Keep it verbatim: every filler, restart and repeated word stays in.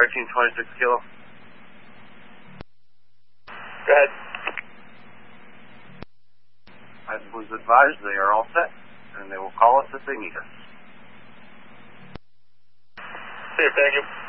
thirteen twenty-six kilo. Go ahead. I was advised they are all set, and they will call us if they need us. Clear, thank you.